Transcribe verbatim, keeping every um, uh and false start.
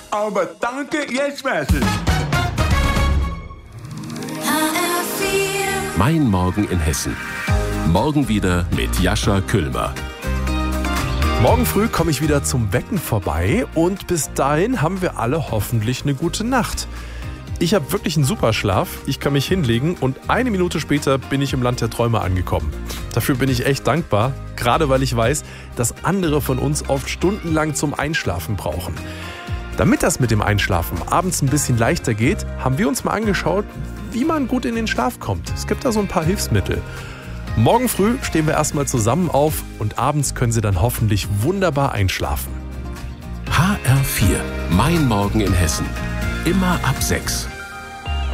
Aber danke, jetzt weiß ich. Mein Morgen in Hessen. Morgen wieder mit Jascha Küllmer. Morgen früh komme ich wieder zum Wecken vorbei und bis dahin haben wir alle hoffentlich eine gute Nacht. Ich habe wirklich einen super Schlaf, ich kann mich hinlegen und eine Minute später bin ich im Land der Träume angekommen. Dafür bin ich echt dankbar, gerade weil ich weiß, dass andere von uns oft stundenlang zum Einschlafen brauchen. Damit das mit dem Einschlafen abends ein bisschen leichter geht, haben wir uns mal angeschaut, wie man gut in den Schlaf kommt. Es gibt da so ein paar Hilfsmittel. Morgen früh stehen wir erstmal zusammen auf und abends können Sie dann hoffentlich wunderbar einschlafen. H R vier, mein Morgen in Hessen. Immer ab sechs.